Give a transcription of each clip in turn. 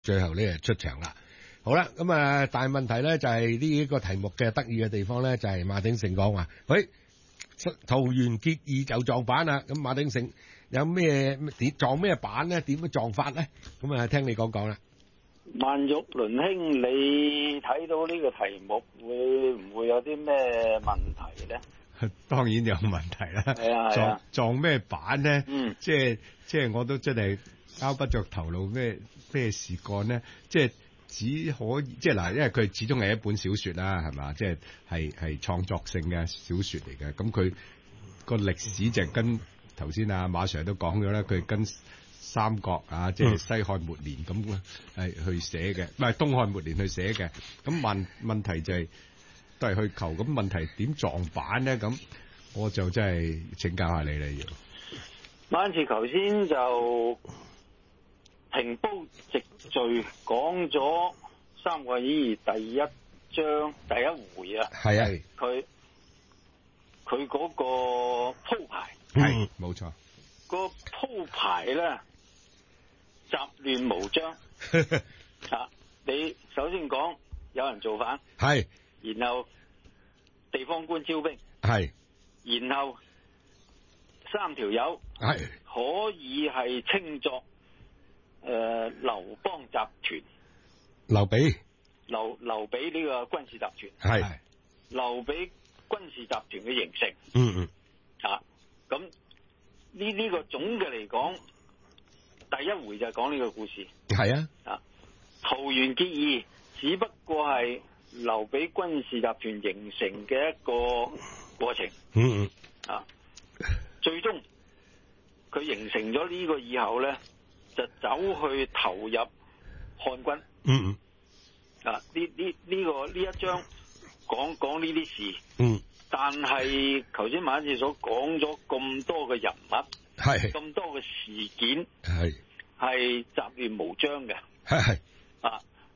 最後呢就出場啦。好啦，咁啊，但係問題咧就係呢個題目嘅得意嘅地方咧，就係馬鼎盛講話，喂，桃園結義就撞板啦。咁馬鼎盛有咩點撞咩板咧？點樣撞法咧？咁啊，聽你講啦。 萬玉倫兄，你睇到呢個題目會唔會有啲咩問題咧？ 當然有問題啦。 係啊， 撞咩板咧？即係我都真係拗不着頭腦，咩事幹咧？即係只可以即係嗱，因為佢始終係一本小說啦，係嘛？即係創作性嘅小說嚟嘅。咁佢個歷史就跟頭先馬 Sir 都講咗啦，佢跟三國啊，即係西漢末年咁係去寫嘅，唔係東漢末年去寫嘅。咁問題就係都係去求，咁問題點撞板咧？咁我就真係請教下你啦，要。 晚次頭先就平鋪直敘講咗《三國演義》第一章第一回啊， 係啊， 佢嗰個鋪排係冇錯， 個鋪排咧雜亂無章啊！你首先講有人造反， 係， 然後地方官招兵， 係， 然後三條友係可以係稱作劉邦集團， 劉備呢個軍事集團， 係劉備軍事集團嘅形成，啊，咁呢個總嘅嚟講，第一回就係講呢個故事， 係啊，桃園結義只不過係劉備軍事集團形成嘅一個過程，啊，最終佢形成咗呢個以後咧，就走去投入漢軍，啊，呢一章講呢啲事，但係頭先馬子所講咗咁多嘅人物，係咁多嘅事件，係雜亂無章嘅，係啊，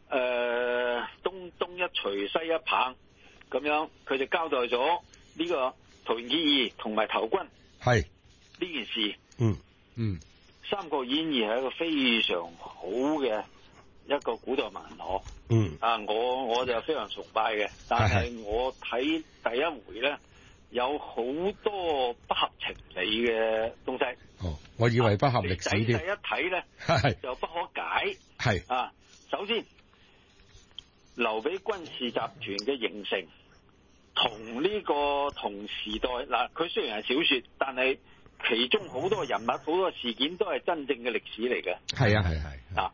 東一錘西一棒咁樣，佢就交代咗呢個桃園結義同埋投軍係呢件事，三國演義係一個非常好嘅一個古代文學，啊，我就非常崇拜嘅，但係我睇第一回咧，有好多不合情理嘅東西。 哦，我以為不合歷史添。第一睇咧，就不可解。係啊，首先劉備軍事集團嘅形成，同呢個同時代嗱，佢雖然係小說，但係其中好多人物、好多事件都係真正嘅歷史嚟嘅。係啊。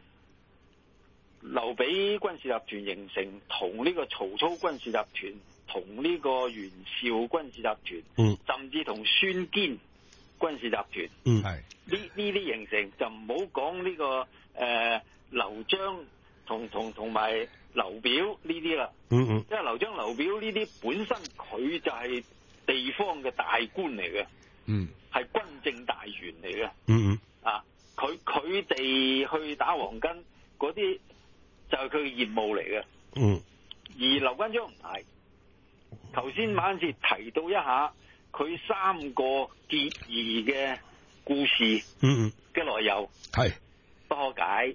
劉備軍事集團形成，同呢個曹操軍事集團，同呢個袁紹軍事集團，甚至同孫堅軍事集團，係呢啲形成就唔好講呢個劉璋同埋劉表呢啲啦，因為劉璋劉表呢啲本身佢就係地方嘅大官嚟嘅，係軍政大員嚟嘅，啊，佢哋去打黃巾嗰啲就係佢嘅業務嚟嘅，而劉關張唔係。頭先晚節提到一下佢三個結義嘅故事嘅來由，係不可解，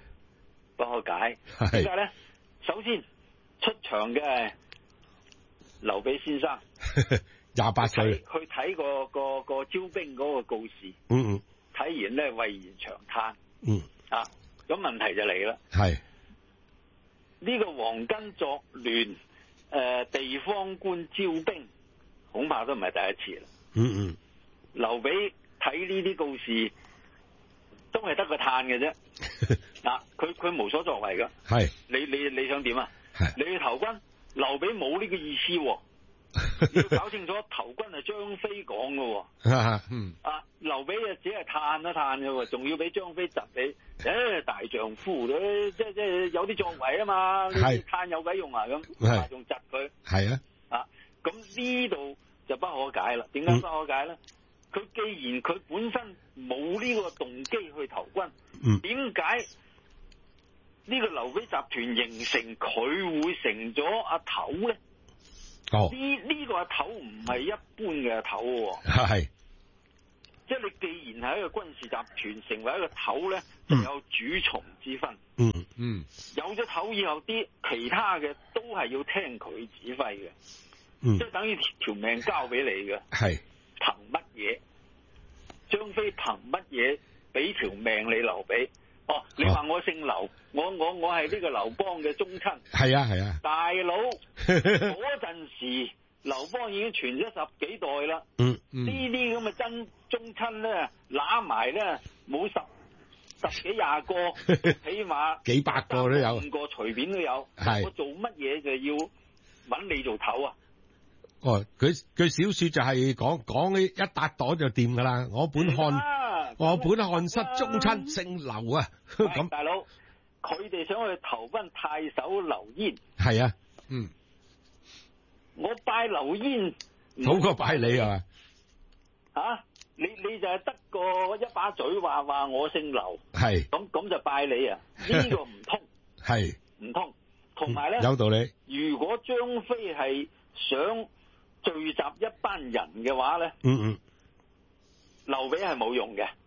點解咧？首先出場嘅係劉備先生，28歲去睇個招兵嗰個告示，睇完咧蔚然長嘆，啊，咁問題就嚟啦，係呢個黃巾作亂。地方官招兵，恐怕都唔係第一次啦。劉備睇呢啲告示，都係得個嘆嘅啫。嗱，佢無所作為噶。係你想點啊？你去投軍，劉備冇呢個意思喎。你要搞清楚，投軍係張飛講嘅。啊，劉備啊，只係嘆一嘆嘅喎，仲要俾張飛窒你。大丈夫咧，即係有啲作為啊嘛，你嘆有鬼用啊咁，仲窒佢。係啊，啊，咁呢度就不可解啦。點解不可解咧？佢既然佢本身冇呢個動機去投軍，點解呢個劉備集團形成佢會成咗阿頭咧？呢個阿頭唔係一般嘅阿頭喎。係即係你既然係一個軍事集團，成為一個頭咧，就有主從之分。有咗頭以後，啲其他嘅都係要聽佢指揮嘅。即係等於條命交俾你嘅。係憑乜嘢？張飛憑乜嘢俾條命你劉備？哦，你話我姓劉，我係呢個劉邦嘅宗親。係啊，大佬嗰陣時。劉邦已經傳咗10幾代啦，呢啲咁嘅真宗親咧，揦埋咧冇十幾廿個，起碼幾百個都有，5個隨便都有。我做乜嘢就要揾你做頭啊？ 哦，佢小說就係講一笪朵就掂噶啦。我本漢室宗親姓劉啊。咁大佬，佢哋想去投奔太守劉焉。 係啊， 我拜劉焉好過拜你係嘛？ 你就係得個一把嘴話我姓劉，係咁就拜你啊？呢個唔通，係唔通。同埋咧，有道理。如果張飛係想聚集一班人嘅話咧，劉備係冇用嘅。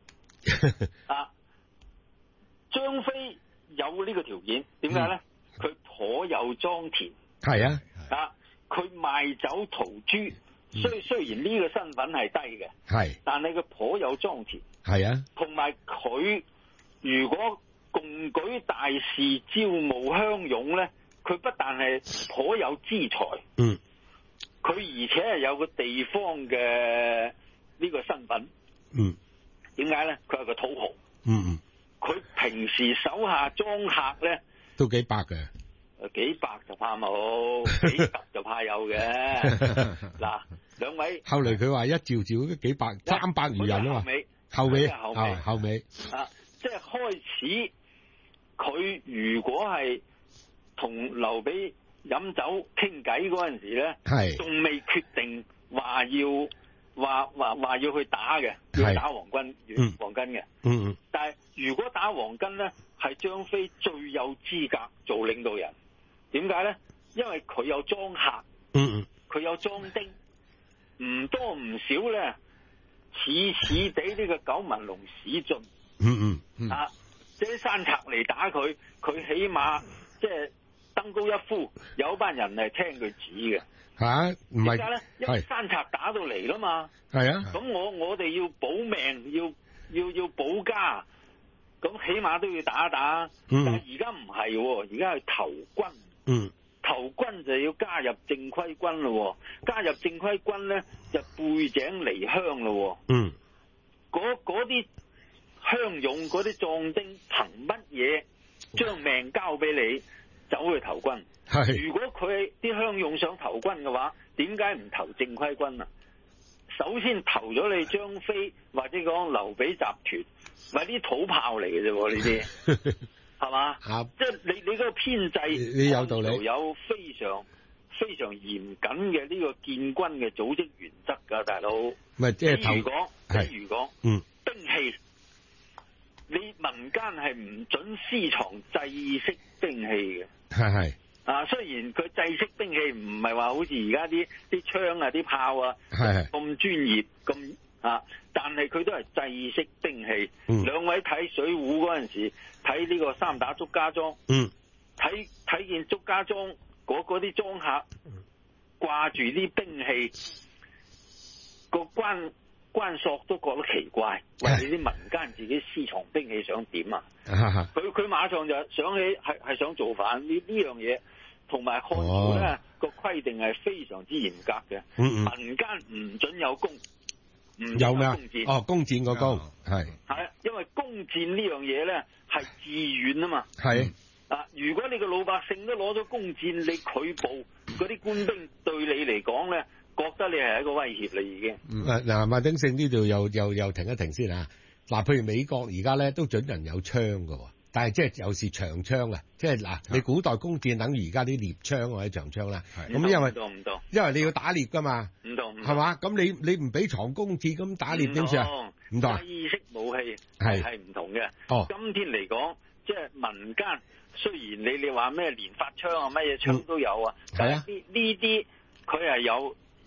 張飛有呢個條件，點解咧？佢頗有莊田，係啊。佢賣酒屠豬，雖然呢個身份係低嘅，係，但係佢頗有莊田，係啊。同埋佢如果共舉大事招募鄉勇咧，佢不但係頗有資財，佢而且係有個地方嘅呢個身份，點解咧？佢係個土豪，佢平時手下莊客咧都幾百嘅。幾百就怕冇，幾十就怕有嘅。嗱，兩位後嚟佢話一召都幾百300餘人啊嘛。後尾即係開始佢如果係同劉備飲酒傾偈嗰陣時咧，仲未決定話要去打嘅，要打黃巾嘅。但係如果打黃巾咧，係張飛最有資格做領導人。點解咧？因為佢有莊客，佢有莊丁，唔多唔少咧，似地呢個九紋龍史進，即係山賊嚟打佢，佢起碼即係登高一呼，有班人係聽佢指嘅。唔係點解咧？因為山賊打到嚟啦嘛。係啊。咁我哋要保命，要保家，咁起碼都要打一打。但係而家唔係，而家係投軍。投軍就要加入正規軍咯，加入正規軍咧就背井離鄉咯。嗰啲鄉勇嗰啲壯丁憑乜嘢將命交俾你走去投軍？如果佢啲鄉勇想投軍嘅話，點解唔投正規軍啊？首先投咗你張飛或者講劉備集團，咪啲土炮嚟嘅啫，呢啲。係嘛？即係你嗰個編制，你有道理，有非常非常嚴謹嘅呢個建軍嘅組織原則㗎，大佬。咪即係譬如講，兵器，你民間係唔准私藏制式兵器嘅。係。雖然佢制式兵器唔係話好似而家啲槍啊、啲炮啊咁專業咁。但係佢都係制式兵器。兩位睇水滸嗰陣時，睇呢個三打祝家莊，睇見祝家莊嗰啲莊客掛住啲兵器，個關索都覺得奇怪，喂，你啲民間自己私藏兵器想點啊？佢馬上就想起係想造反呢樣嘢，同埋漢朝咧個規定係非常之嚴格嘅，民間唔准有弓。有咩？弓箭個弓係因為弓箭呢樣嘢咧係自願啊嘛。係如果你個老百姓都攞咗弓箭，你拒捕嗰啲官兵，對你嚟講咧，覺得你係一個威脅啦已經。嗱，馬鼎盛呢度又停一停先啊。嗱，譬如美國而家咧都准人有槍噶，但係即係有時長槍啊，即係嗱，你古代弓箭等於而家啲獵槍或者長槍啦。咁因為你要打獵噶嘛，唔同係嘛？咁你唔俾藏弓箭，咁打獵點算啊？唔同，意識武器係唔同嘅。今天嚟講，即係民間雖然你話咩連發槍啊，乜嘢槍都有啊，但係呢啲佢係有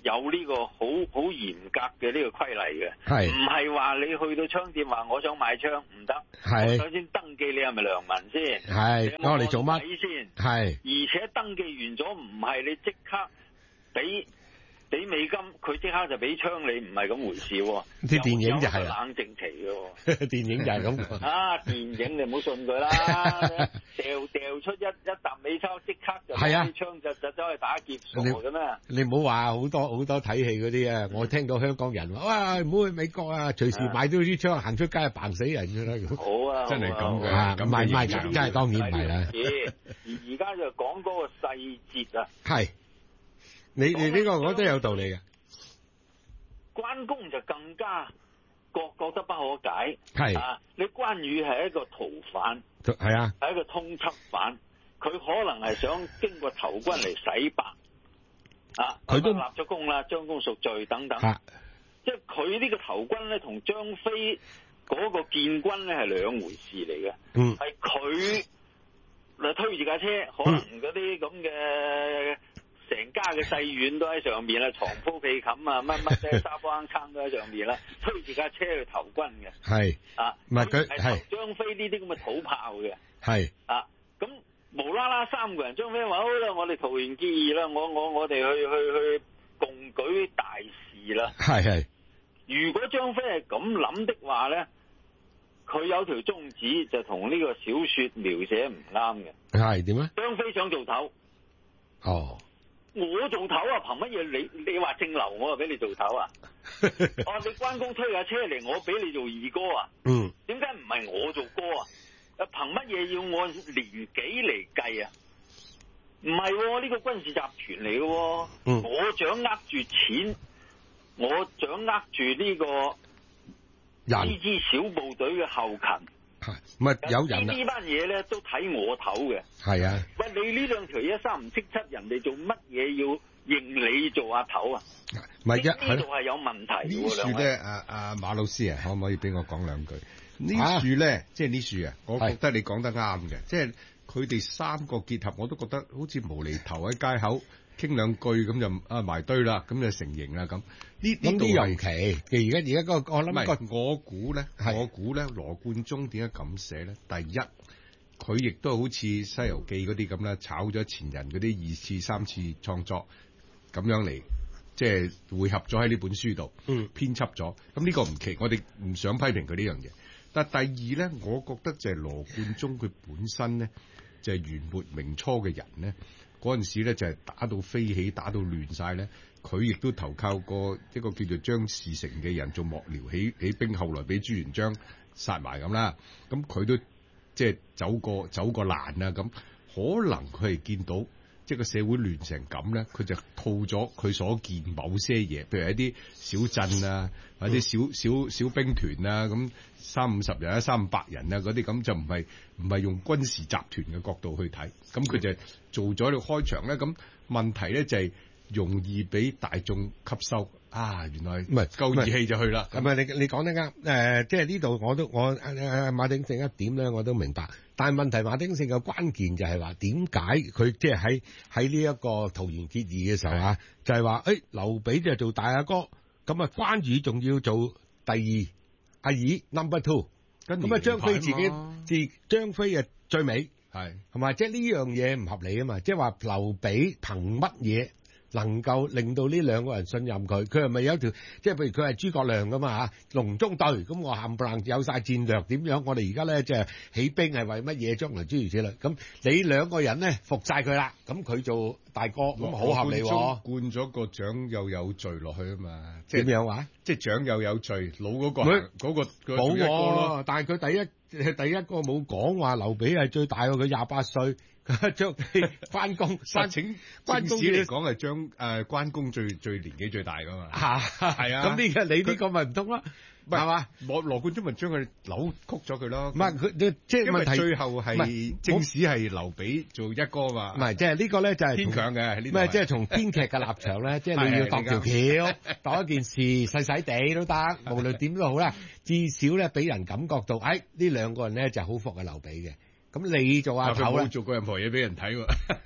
有呢個好嚴格嘅呢個規例嘅， 係唔係話你去到槍店話我想買槍唔得， 係首先登記你係咪良民先， 係我嚟做乜先， 係， 而且登記完咗唔係你即刻俾美金，佢即刻就俾槍你，唔係咁回事喎。 啲電影就係冷靜期嘅， 電影就係咁。 啊，電影你唔好信佢啦，掉出一沓美鈔，即刻就攞啲槍就走去打劫傻嘅咩？ 你唔好話好多睇戲嗰啲啊！我聽到香港人話：哇，唔好去美國啊！隨時買到啲槍，行出街扮死人㗎啦！ 好啊， 真係咁嘅， 咁唔係真係當然唔係啦。 而家就講嗰個細節啊。 係。你呢個我都有道理嘅， 關公就更加覺得不可解。 係啊，你關羽係一個逃犯， 係啊， 係一個通緝犯，佢可能係想經過投軍嚟洗白。啊，佢都立咗功啦，將功贖罪等等。即係佢呢個投軍咧，同張飛嗰個建軍咧係兩回事嚟嘅。係佢嚟推住架車，可能嗰啲咁嘅。成家嘅細院都喺上面啦，床鋪被冚啊，乜咧沙煲罌罉都喺上面啦，推住架車去投軍嘅。係啊，唔係佢係張飛呢啲咁嘅土炮嘅。係啊，咁無啦啦三個人，張飛話好啦，我哋桃園結義啦，我哋去共舉大事啦。係。如果張飛係咁諗的話咧，佢有條宗旨就同呢個小說描寫唔啱嘅。係點咧？張飛想做頭。哦。我做頭啊，憑乜嘢你話姓劉，我就俾你做頭啊？哦，你關公推架車嚟，我俾你做二哥啊？點解唔係我做哥啊？憑乜嘢要按年紀嚟計啊？唔係，呢個軍事集團嚟嘅，我掌握住錢，我掌握住呢個呢支小部隊嘅後勤。唔係有人呢班嘢咧都睇我頭嘅。係啊，喂，你呢兩條嘢三唔識七，人哋做乜嘢要認你做阿頭啊？唔係呢度係有問題。呢樹咧，阿馬老師啊，可唔可以俾我講兩句？呢樹咧，即係呢樹啊，我覺得你講得啱嘅，即係佢哋三個結合，我都覺得好似無厘頭喺街口傾兩句咁就埋堆啦，咁就成型啦咁。呢度尤其而家個我諗我估咧，羅貫中點解咁寫咧？第一，佢亦都好似《西遊記》嗰啲咁啦，炒咗前人嗰啲二次、三次創作咁樣嚟，即係匯合咗喺呢本書度，編輯咗。咁呢個唔奇，我哋唔想批評佢呢樣嘢。但第二咧，我覺得就係羅貫中佢本身咧，就係元末明初嘅人咧，嗰陣時咧就係打到飛起，打到亂晒咧。佢亦都投靠過一個叫做張士誠嘅人做幕僚起兵，後來俾朱元璋殺埋咁啦。咁佢都即係走過難啊。咁可能佢係見到即係個社會亂成咁咧，佢就套咗佢所見某些嘢，譬如一啲小鎮啊，或者小兵團啊，咁350人啊，300人啊嗰啲，咁就唔係用軍事集團嘅角度去睇。咁佢就做咗呢個開場咧。咁問題咧就係容易俾大眾吸收啊！原來唔係夠義氣就去啦。咁啊，你講得啱。即係呢度我馬鼎盛一點咧，我都明白。但係問題馬鼎盛嘅關鍵就係話點解佢即係喺呢一個桃園結義嘅時候啊，就係話劉備就做大阿哥，咁啊關羽仲要做第二阿二 number two， 咁啊張飛張飛啊最尾係咪？即係呢樣嘢唔合理啊嘛！即係話劉備憑乜嘢能夠令到呢兩個人信任佢？佢係咪有條即係譬如佢係諸葛亮㗎嘛嚇？隆中對，咁我冚唪唥有晒戰略點樣？我哋而家咧即係起兵係為乜嘢？將來諸如此類。咁你兩個人咧服晒佢啦，咁佢做大哥咁好合理喎。灌咗個長幼有序落去啊嘛，即係點樣話？即係長幼有序，老嗰個冇喎。但係佢第一個冇講話劉備係最大喎，佢28歲。將關公申請關公嚟講係將關公最年紀最大噶嘛，係啊。咁呢個你呢個咪唔通咯？係嘛？羅貫中咪將佢扭曲咗佢咯。唔係佢即係問題，最後係正史係劉備做一哥嘛。唔係即係呢個咧就係偏強嘅。唔係即係從編劇嘅立場咧，即係你要度條橋，度一件事細細地都得，無論點都好啦。至少咧俾人感覺到，呢兩個人咧就好服啊劉備嘅。咁你做阿頭啦，冇做過任何嘢俾人睇喎。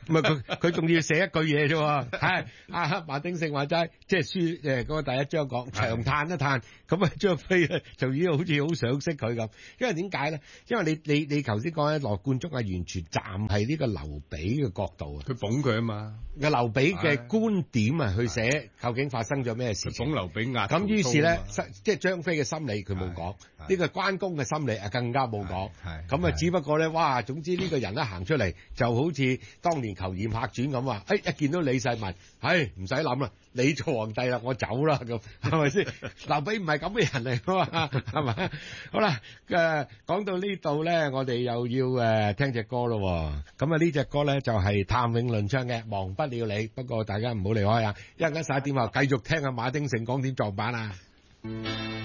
咁啊佢仲要寫一句嘢啫，係馬鼎盛話齋，即係書嗰個第一章講長嘆一嘆，咁啊張飛咧就已經好似好賞識佢咁，因為點解咧？因為你頭先講咧，羅貫中係完全站喺呢個劉備嘅角度啊， 佢捧佢啊嘛， 個劉備嘅觀點啊去寫究竟發生咗咩事情， 捧劉備壓咁於是咧即係張飛嘅心理佢冇講，呢個關公嘅心理啊更加冇講，咁啊只不過咧哇，總之呢個人咧行出嚟就好似當年虬髯客傳咁話，一見到李世民，唔使諗啦，你做皇帝啦，我走啦咁，係咪先？劉備唔係咁嘅人嚟噶嘛，係咪？好啦，講到呢度咧，我哋又要聽隻歌咯。咁啊呢隻歌咧就係譚詠麟唱嘅《忘不了你》，不過大家唔好離開啊！一陣間11點後繼續聽下馬鼎盛講點撞板啊！